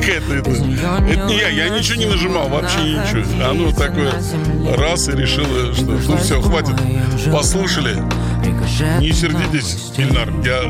Это не я ничего не нажимал, вообще ничего. Оно такое раз и решило, что ну все, хватит, послушали. Не сердитесь, Ильнар, я